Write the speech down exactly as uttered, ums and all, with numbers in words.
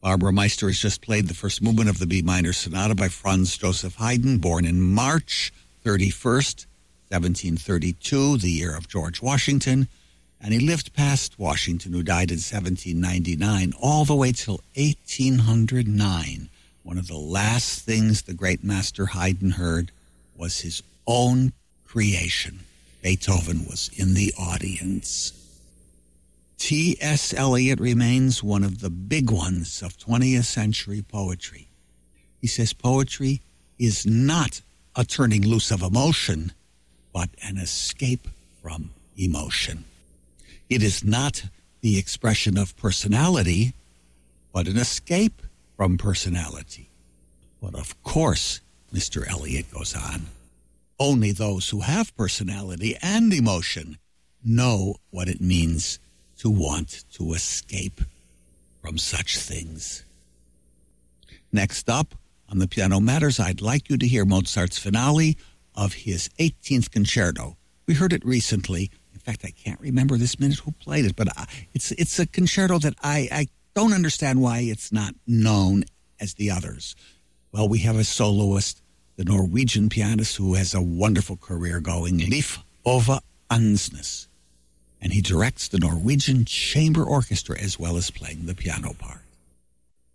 Barbara Meister has just played the first movement of the B minor sonata by Franz Joseph Haydn, born in March thirty-first, seventeen thirty-two, the year of George Washington. And he lived past Washington, who died in seventeen ninety-nine, all the way till eighteen hundred nine. One of the last things the great master Haydn heard was his own creation. Beethoven was in the audience. T S. Eliot remains one of the big ones of twentieth century poetry. He says poetry is not a turning loose of emotion, but an escape from emotion. It is not the expression of personality, but an escape from personality. But of course, Mister Eliot goes on, only those who have personality and emotion know what it means to want to escape from such things. Next up on the Piano Matters, I'd like you to hear Mozart's finale of his eighteenth concerto. We heard it recently. In fact, I can't remember this minute who played it, but it's it's a concerto that I, I don't understand why it's not known as the others. Well, we have a soloist, the Norwegian pianist who has a wonderful career going, Leif Ove Ansnes. And he directs the Norwegian Chamber Orchestra as well as playing the piano part.